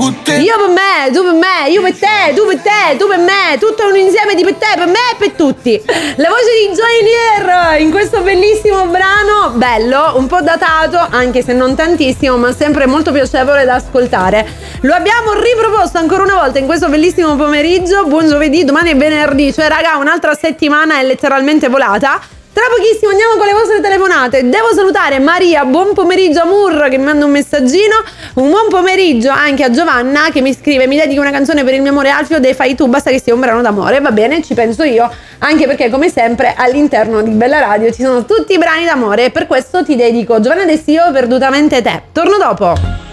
tutti. Io per me, tu per me, io per te, tu per te, tu per me, tutto un insieme di per te, per me e per tutti. La voce di Joynier in questo bellissimo brano, bello, un po' datato, anche se non tantissimo, ma sempre molto piacevole da ascoltare. Lo abbiamo riproposto ancora una volta in questo bellissimo pomeriggio. Buon giovedì, domani è venerdì, cioè raga, un'altra settimana è letteralmente volata. Tra pochissimo andiamo con le vostre telefonate. Devo salutare Maria, buon pomeriggio a Mur che mi manda un messaggino. Un buon pomeriggio anche a Giovanna che mi scrive: mi dedichi una canzone per il mio amore Alfio dei Fai Tu, basta che sia un brano d'amore. Va bene, ci penso io, anche perché come sempre all'interno di Bella Radio ci sono tutti i brani d'amore e per questo ti dedico Giovanna Dessio, Perdutamente te. Torno dopo.